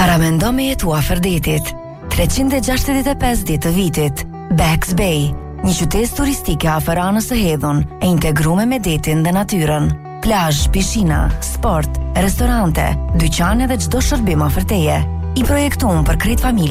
Paramendo me jetu afër detit. 365 ditë të vitit. Bax Bay, një qytet turistike afër anës së Hedhun, e integruar me detin dhe natyrën. Plazh, pishina, sport, restorante, dyqane dhe çdo shërbim afër teje. I projektuar për krejt familjen.